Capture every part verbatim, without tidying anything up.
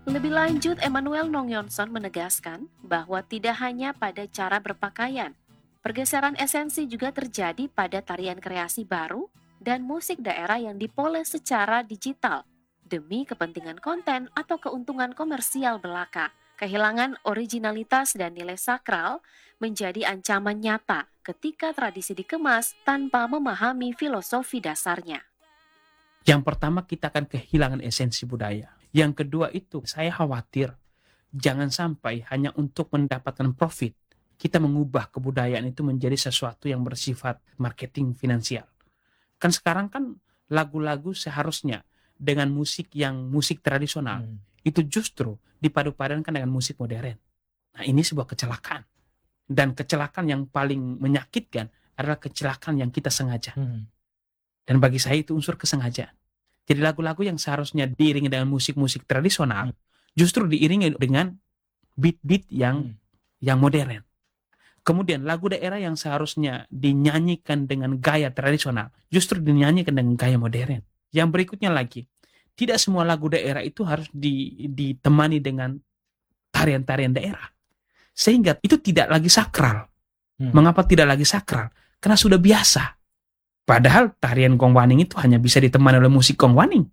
Lebih lanjut, Emmanuel Nongyonson menegaskan bahwa tidak hanya pada cara berpakaian, pergeseran esensi juga terjadi pada tarian kreasi baru dan musik daerah yang dipoles secara digital demi kepentingan konten atau keuntungan komersial belaka. Kehilangan originalitas dan nilai sakral menjadi ancaman nyata ketika tradisi dikemas tanpa memahami filosofi dasarnya. Yang pertama, kita akan kehilangan esensi budaya. Yang kedua itu, saya khawatir jangan sampai hanya untuk mendapatkan profit, kita mengubah kebudayaan itu menjadi sesuatu yang bersifat marketing finansial. Kan sekarang kan lagu-lagu seharusnya dengan musik yang musik tradisional, hmm. itu justru dipadu-padankan dengan musik modern. Nah, ini sebuah kecelakaan. Dan kecelakaan yang paling menyakitkan adalah kecelakaan yang kita sengaja. Hmm. Dan bagi saya itu unsur kesengajaan. Jadi lagu-lagu yang seharusnya diiringi dengan musik-musik tradisional, hmm. justru diiringi dengan beat-beat yang hmm. yang modern. Kemudian lagu daerah yang seharusnya dinyanyikan dengan gaya tradisional, justru dinyanyikan dengan gaya modern. Yang berikutnya lagi, tidak semua lagu daerah itu harus di, ditemani dengan tarian-tarian daerah. Sehingga itu tidak lagi sakral. Hmm. Mengapa tidak lagi sakral? Karena sudah biasa. Padahal tarian gongwaning itu hanya bisa ditemani oleh musik gongwaning.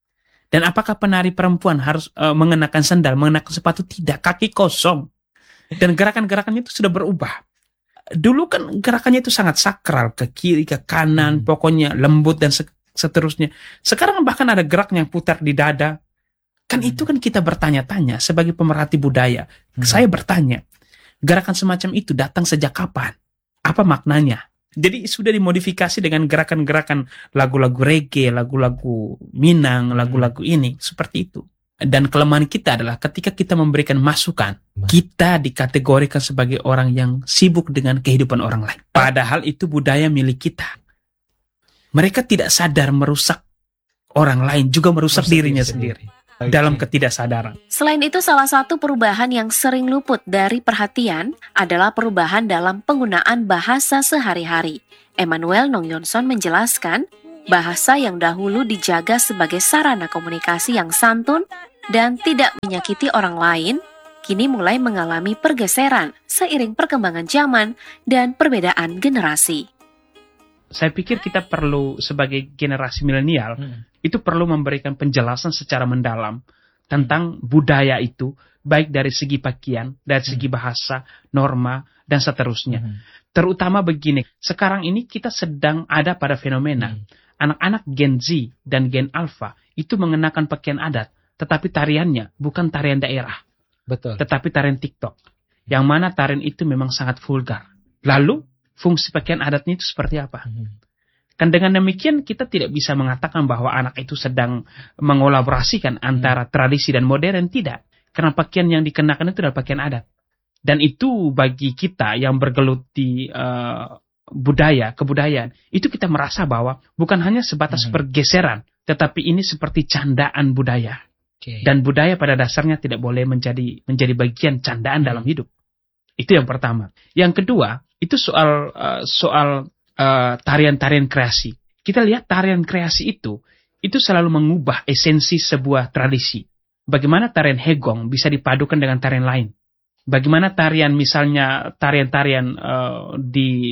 Dan apakah penari perempuan harus uh, mengenakan sandal, mengenakan sepatu? Tidak, kaki kosong. Dan gerakan-gerakannya itu sudah berubah. Dulu kan gerakannya itu sangat sakral, ke kiri, ke kanan, hmm. pokoknya lembut dan seterusnya. Sekarang bahkan ada gerak yang putar di dada. Kan hmm. itu kan kita bertanya-tanya sebagai pemerhati budaya. Hmm. Saya bertanya, gerakan semacam itu datang sejak kapan? Apa maknanya? Jadi sudah dimodifikasi dengan gerakan-gerakan lagu-lagu reggae, lagu-lagu Minang, lagu-lagu ini, seperti itu. Dan kelemahan kita adalah ketika kita memberikan masukan, kita dikategorikan sebagai orang yang sibuk dengan kehidupan orang lain. Padahal itu budaya milik kita. Mereka tidak sadar merusak orang lain, juga merusak, merusak dirinya sendiri. sendiri. Dalam ketidaksadaran. Selain itu, salah satu perubahan yang sering luput dari perhatian adalah perubahan dalam penggunaan bahasa sehari-hari. Emmanuel Nongyonson menjelaskan, bahasa yang dahulu dijaga sebagai sarana komunikasi yang santun dan tidak menyakiti orang lain, kini mulai mengalami pergeseran seiring perkembangan zaman dan perbedaan generasi. Saya pikir kita perlu sebagai generasi milenial hmm. itu perlu memberikan penjelasan secara mendalam tentang budaya itu, baik dari segi pakaian, dari segi bahasa, norma, dan seterusnya. Hmm. Terutama begini, sekarang ini kita sedang ada pada fenomena hmm. anak-anak Gen Z dan Gen Alpha itu mengenakan pakaian adat, tetapi tariannya bukan tarian daerah, betul, tetapi tarian TikTok, yang mana tarian itu memang sangat vulgar. Lalu fungsi pakaian adatnya itu seperti apa? Hmm. Kan dengan demikian kita tidak bisa mengatakan bahwa anak itu sedang mengolaborasikan antara hmm. tradisi dan modern, tidak. Karena pakaian yang dikenakan itu adalah pakaian adat. Dan itu bagi kita yang bergelut di uh, budaya, kebudayaan, itu kita merasa bahwa bukan hanya sebatas hmm. pergeseran, tetapi ini seperti candaan budaya. Okay. Dan budaya pada dasarnya tidak boleh menjadi menjadi bagian candaan hmm. dalam hidup. Itu yang pertama. Yang kedua, itu soal uh, soal uh, tarian-tarian kreasi. Kita lihat tarian kreasi itu itu selalu mengubah esensi sebuah tradisi. Bagaimana tarian Hegong bisa dipadukan dengan tarian lain? Bagaimana tarian misalnya tarian-tarian uh, di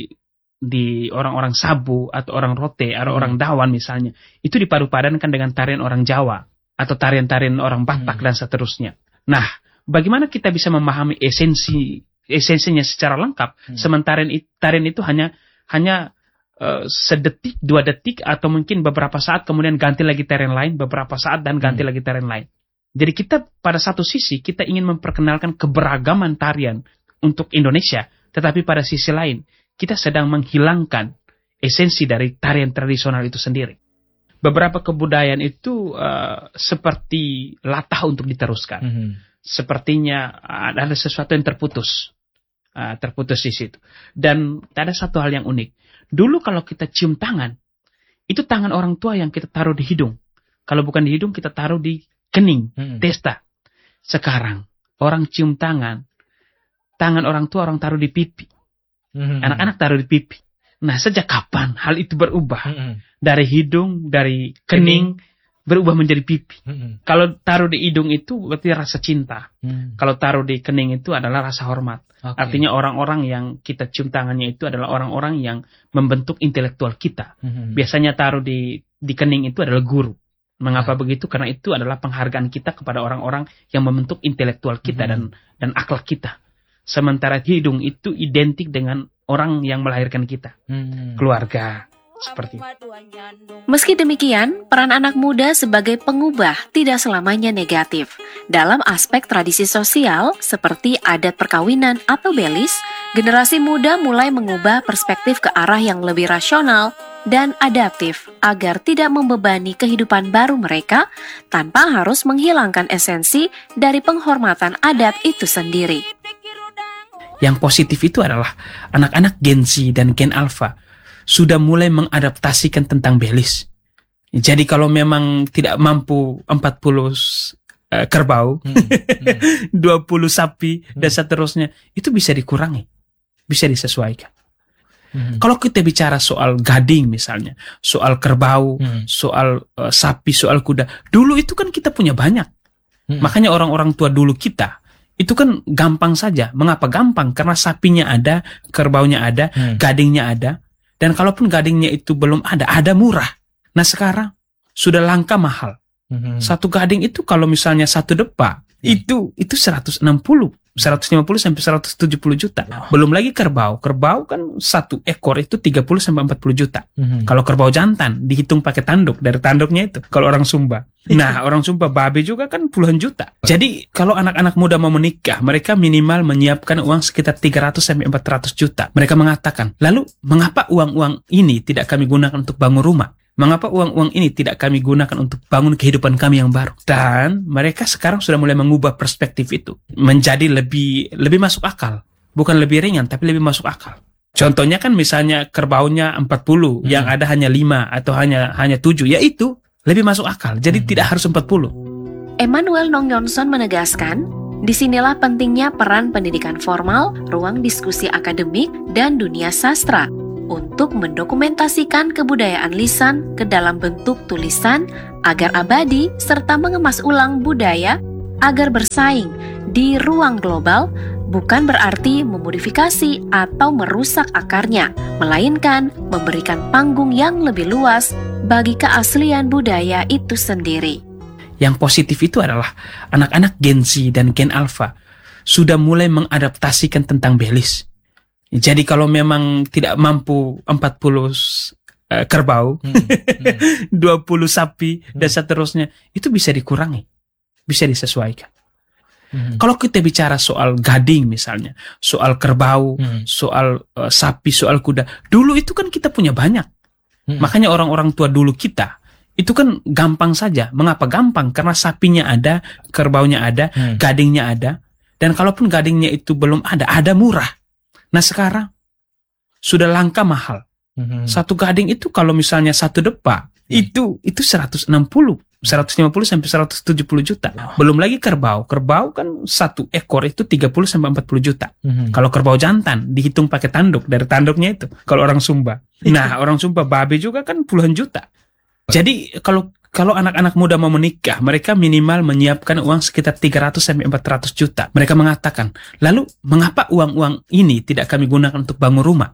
di orang-orang Sabu atau orang Rote atau hmm. orang Dawan misalnya, itu dipadu-padankan dengan tarian orang Jawa atau tarian-tarian orang Batak hmm. dan seterusnya. Nah, bagaimana kita bisa memahami esensi esensinya secara lengkap, hmm. sementara tarian itu hanya hanya uh, sedetik, dua detik, atau mungkin beberapa saat, kemudian ganti lagi tarian lain, beberapa saat, dan ganti hmm. lagi tarian lain. Jadi kita pada satu sisi, kita ingin memperkenalkan keberagaman tarian untuk Indonesia, tetapi pada sisi lain, kita sedang menghilangkan esensi dari tarian tradisional itu sendiri. Beberapa kebudayaan itu uh, seperti latah untuk diteruskan. Hmm. Sepertinya ada sesuatu yang terputus. Uh, terputus di situ. Dan ada satu hal yang unik. Dulu kalau kita cium tangan, itu tangan orang tua yang kita taruh di hidung. Kalau bukan di hidung, kita taruh di kening, hmm. testa. Sekarang, orang cium tangan, tangan orang tua orang taruh di pipi. Hmm. Anak-anak taruh di pipi. Nah, sejak kapan hal itu berubah? Hmm. Dari hidung, dari kening, kening, berubah menjadi pipi. Hmm. Kalau taruh di hidung itu berarti rasa cinta. Hmm. Kalau taruh di kening itu adalah rasa hormat. Okay. Artinya orang-orang yang kita cium tangannya itu adalah orang-orang yang membentuk intelektual kita. Hmm. Biasanya taruh di di kening itu adalah guru. Mengapa Ah. begitu? Karena itu adalah penghargaan kita kepada orang-orang yang membentuk intelektual kita Hmm. dan dan akhlak kita. Sementara hidung itu identik dengan orang yang melahirkan kita, Hmm. keluarga, seperti itu. Meski demikian, peran anak muda sebagai pengubah tidak selamanya negatif. Dalam aspek tradisi sosial seperti adat perkawinan atau belis, generasi muda mulai mengubah perspektif ke arah yang lebih rasional dan adaptif agar tidak membebani kehidupan baru mereka tanpa harus menghilangkan esensi dari penghormatan adat itu sendiri. Yang positif itu adalah anak-anak Gen Z dan Gen Alpha sudah mulai mengadaptasikan tentang belis. Jadi kalau memang tidak mampu empat puluh uh, kerbau, Hmm. Hmm. dua puluh sapi, Hmm. dan seterusnya, itu bisa dikurangi, bisa disesuaikan. Hmm. Kalau kita bicara soal gading misalnya, soal kerbau, Hmm. soal uh, sapi, soal kuda, dulu itu kan kita punya banyak. Hmm. Makanya orang-orang tua dulu kita, itu kan gampang saja. Mengapa gampang? Karena sapinya ada, kerbaunya ada, Hmm. gadingnya ada. Dan kalaupun gadingnya itu belum ada, ada murah. Nah sekarang sudah langka mahal. Hmm. Satu gading itu kalau misalnya satu depa, Hmm. itu itu seratus enam puluh, seratus lima puluh sampai seratus tujuh puluh juta. Belum lagi kerbau. Kerbau kan satu ekor itu tiga puluh sampai empat puluh juta. Hmm. Kalau kerbau jantan dihitung pakai tanduk, dari tanduknya itu. Kalau orang Sumba. Nah, orang Sumba babe juga kan puluhan juta. Jadi, kalau anak-anak muda mau menikah, mereka minimal menyiapkan uang sekitar tiga ratus sampai empat ratus juta. Mereka mengatakan, lalu mengapa uang-uang ini tidak kami gunakan untuk bangun rumah? Mengapa uang-uang ini tidak kami gunakan untuk bangun kehidupan kami yang baru? Dan mereka sekarang sudah mulai mengubah perspektif itu menjadi lebih lebih masuk akal. Bukan lebih ringan, tapi lebih masuk akal. Contohnya kan misalnya kerbaunya empat puluh, Hmm. yang ada hanya lima atau hanya hanya tujuh, ya itu lebih masuk akal. Jadi Hmm. tidak harus empat puluh. Emmanuel Nongyonson menegaskan, disinilah pentingnya peran pendidikan formal, ruang diskusi akademik, dan dunia sastra untuk mendokumentasikan kebudayaan lisan ke dalam bentuk tulisan agar abadi serta mengemas ulang budaya agar bersaing di ruang global, bukan berarti memodifikasi atau merusak akarnya, melainkan memberikan panggung yang lebih luas bagi keaslian budaya itu sendiri. Yang positif itu adalah anak-anak Gen Z dan Gen Alpha sudah mulai mengadaptasikan tentang belis. Jadi kalau memang tidak mampu empat puluh uh, kerbau, Hmm. Hmm. dua puluh sapi, Hmm. dan seterusnya, itu bisa dikurangi, bisa disesuaikan. Hmm. Kalau kita bicara soal gading misalnya, soal kerbau, Hmm. soal uh, sapi, soal kuda, dulu itu kan kita punya banyak. Hmm. Makanya orang-orang tua dulu kita, itu kan gampang saja. Mengapa gampang? Karena sapinya ada, kerbaunya ada, Hmm. gadingnya ada. Dan kalaupun gadingnya itu belum ada, ada murah. Nah sekarang sudah langka mahal. Hmm. Satu gading itu kalau misalnya satu depa, Hmm. itu itu seratus enam puluh, seratus lima puluh sampai seratus tujuh puluh juta. Belum lagi kerbau. Kerbau kan satu ekor itu tiga puluh sampai empat puluh juta. Hmm. Kalau kerbau jantan dihitung pakai tanduk, dari tanduknya itu. Kalau orang Sumba. Nah, orang Sumba babe juga kan puluhan juta. Jadi kalau kalau anak-anak muda mau menikah, mereka minimal menyiapkan uang sekitar tiga ratus sampai empat ratus juta. Mereka mengatakan, lalu mengapa uang-uang ini tidak kami gunakan untuk bangun rumah?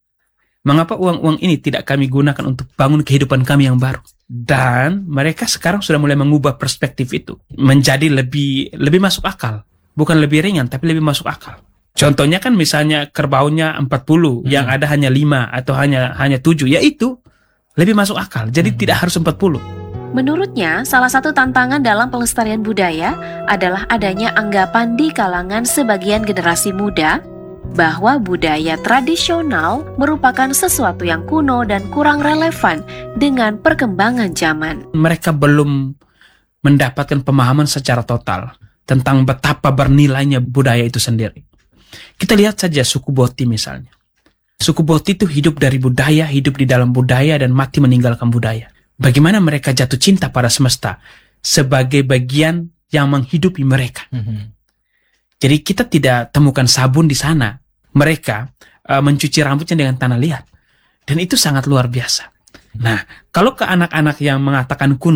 Mengapa uang-uang ini tidak kami gunakan untuk bangun kehidupan kami yang baru? Dan mereka sekarang sudah mulai mengubah perspektif itu menjadi lebih lebih masuk akal. Bukan lebih ringan, tapi lebih masuk akal. Contohnya kan misalnya kerbaunya empat puluh, Hmm. yang ada hanya lima atau hanya hanya tujuh, ya itu lebih masuk akal. Jadi Hmm. tidak harus empat puluh. Menurutnya, salah satu tantangan dalam pelestarian budaya adalah adanya anggapan di kalangan sebagian generasi muda bahwa budaya tradisional merupakan sesuatu yang kuno dan kurang relevan dengan perkembangan zaman. Mereka belum mendapatkan pemahaman secara total tentang betapa bernilainya budaya itu sendiri. Kita lihat saja suku Boti misalnya. Suku Boti itu hidup dari budaya, hidup di dalam budaya, dan mati meninggalkan budaya. Bagaimana mereka jatuh cinta pada semesta sebagai bagian yang menghidupi mereka. Hmm. Jadi kita tidak temukan sabun di sana. Mereka uh, mencuci rambutnya dengan tanah liat. Dan itu sangat luar biasa. Nah, kalau ke anak-anak yang mengatakan kuno,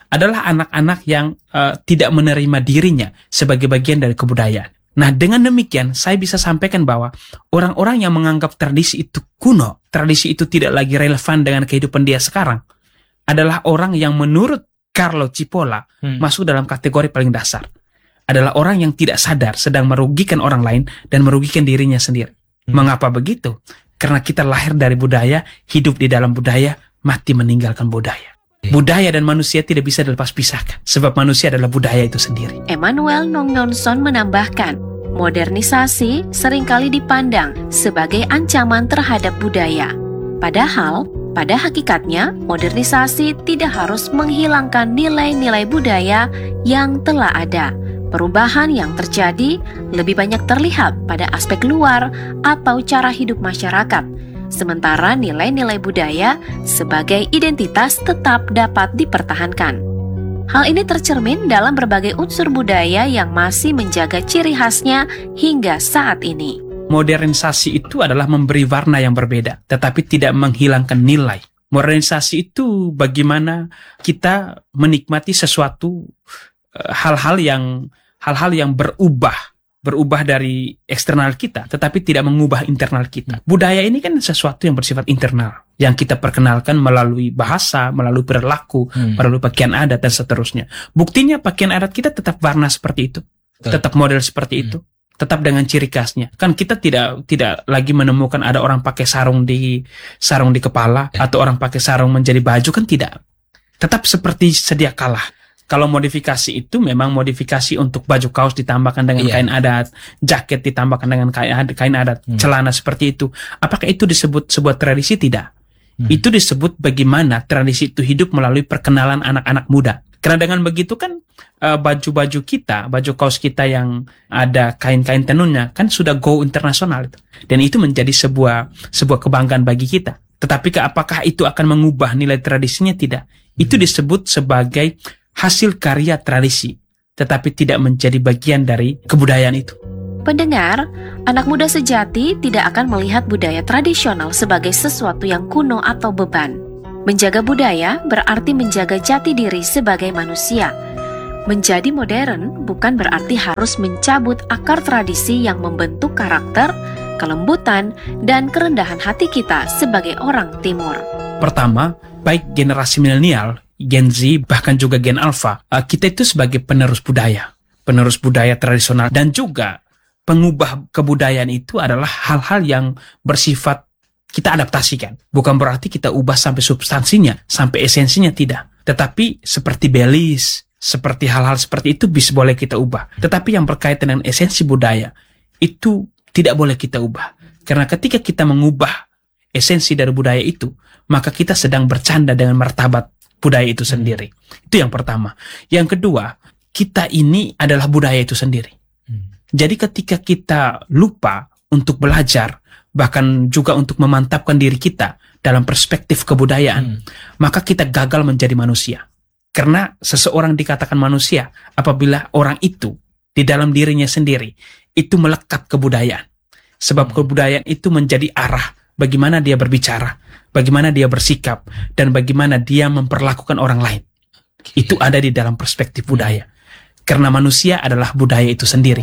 adalah anak-anak yang uh, tidak menerima dirinya sebagai bagian dari kebudayaan. Nah, dengan demikian saya bisa sampaikan bahwa orang-orang yang menganggap tradisi itu kuno, tradisi itu tidak lagi relevan dengan kehidupan dia sekarang, adalah orang yang menurut Carlo Cipolla hmm. masuk dalam kategori paling dasar. Adalah orang yang tidak sadar sedang merugikan orang lain dan merugikan dirinya sendiri. Hmm. Mengapa begitu? Karena kita lahir dari budaya, hidup di dalam budaya, mati meninggalkan budaya. Budaya dan manusia tidak bisa dilepas pisahkan, sebab manusia adalah budaya itu sendiri. Emmanuel Nongnonson menambahkan, modernisasi seringkali dipandang sebagai ancaman terhadap budaya. Padahal, pada hakikatnya, modernisasi tidak harus menghilangkan nilai-nilai budaya yang telah ada. Perubahan yang terjadi lebih banyak terlihat pada aspek luar atau cara hidup masyarakat, sementara nilai-nilai budaya sebagai identitas tetap dapat dipertahankan. Hal ini tercermin dalam berbagai unsur budaya yang masih menjaga ciri khasnya hingga saat ini. Modernisasi itu adalah memberi warna yang berbeda, tetapi tidak menghilangkan nilai. Modernisasi itu bagaimana kita menikmati sesuatu hal-hal yang hal-hal yang berubah, berubah dari eksternal kita, tetapi tidak mengubah internal kita. Budaya ini kan sesuatu yang bersifat internal, yang kita perkenalkan melalui bahasa, melalui perilaku, hmm. melalui pakaian adat, dan seterusnya. Buktinya pakaian adat kita tetap warna seperti itu, tetap model seperti hmm. itu, tetap dengan ciri khasnya. Kan kita tidak tidak lagi menemukan ada orang pakai sarung di sarung di kepala, atau orang pakai sarung menjadi baju, kan tidak. Tetap seperti sedia kala. Kalau modifikasi itu memang modifikasi untuk baju kaos ditambahkan dengan yeah. kain adat, jaket ditambahkan dengan kain adat, kain adat hmm. celana seperti itu. Apakah itu disebut sebuah tradisi? Tidak. Hmm. Itu disebut bagaimana tradisi itu hidup melalui perkenalan anak-anak muda. Karena dengan begitu kan uh, baju-baju kita, baju kaos kita yang ada kain-kain tenunnya kan sudah go internasional itu. Dan itu menjadi sebuah sebuah kebanggaan bagi kita. Tetapi apakah itu akan mengubah nilai tradisinya? Tidak. Itu disebut sebagai hasil karya tradisi, tetapi tidak menjadi bagian dari kebudayaan itu. Pendengar, anak muda sejati tidak akan melihat budaya tradisional sebagai sesuatu yang kuno atau beban. Menjaga budaya berarti menjaga jati diri sebagai manusia. Menjadi modern bukan berarti harus mencabut akar tradisi yang membentuk karakter, kelembutan, dan kerendahan hati kita sebagai orang Timur. Pertama, baik generasi milenial, Gen Z, bahkan juga Gen Alpha, kita itu sebagai penerus budaya, penerus budaya tradisional, dan juga pengubah kebudayaan itu adalah hal-hal yang bersifat kita adaptasikan. Bukan berarti kita ubah sampai substansinya, sampai esensinya, tidak. Tetapi seperti belis, seperti hal-hal seperti itu bisa boleh kita ubah. Tetapi yang berkaitan dengan esensi budaya, itu tidak boleh kita ubah. Karena ketika kita mengubah esensi dari budaya itu, maka kita sedang bercanda dengan martabat budaya itu sendiri. Itu yang pertama. Yang kedua, kita ini adalah budaya itu sendiri. Hmm. Jadi ketika kita lupa untuk belajar, bahkan juga untuk memantapkan diri kita dalam perspektif kebudayaan, hmm. maka kita gagal menjadi manusia. Karena seseorang dikatakan manusia apabila orang itu di dalam dirinya sendiri itu melekat kebudayaan. Sebab hmm. kebudayaan itu menjadi arah bagaimana dia berbicara, bagaimana dia bersikap, dan bagaimana dia memperlakukan orang lain. Okay. Itu ada di dalam perspektif budaya. Karena manusia adalah budaya itu sendiri.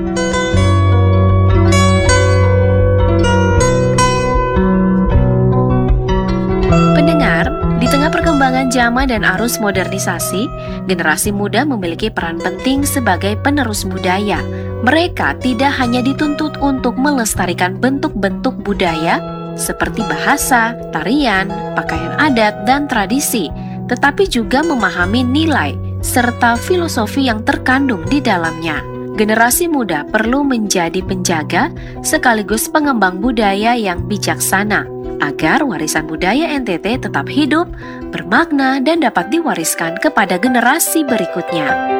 Pendengar, di tengah perkembangan zaman dan arus modernisasi, generasi muda memiliki peran penting sebagai penerus budaya. Mereka tidak hanya dituntut untuk melestarikan bentuk-bentuk budaya, seperti bahasa, tarian, pakaian adat, dan tradisi, tetapi juga memahami nilai serta filosofi yang terkandung di dalamnya. Generasi muda perlu menjadi penjaga sekaligus pengembang budaya yang bijaksana, agar warisan budaya N T T tetap hidup, bermakna, dan dapat diwariskan kepada generasi berikutnya.